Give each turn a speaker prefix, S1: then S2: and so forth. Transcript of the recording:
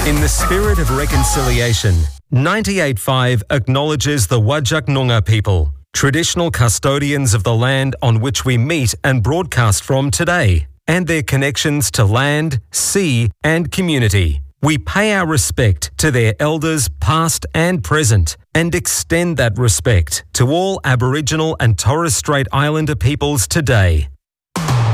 S1: In the spirit of reconciliation, 98.5 acknowledges the Whadjuk Noongar people, traditional custodians of the land on which we meet and broadcast from today, and their connections to land, sea and community. We pay our respect to their elders past and present and extend that respect to all Aboriginal and Torres Strait Islander peoples today.